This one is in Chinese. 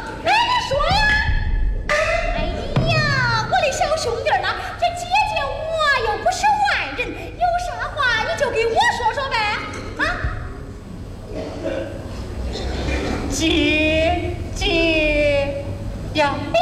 哎，你说呀？哎呀，我的小兄弟呢？这姐姐我又不是外人，有啥话你就给我说说呗。啊？姐呀，哎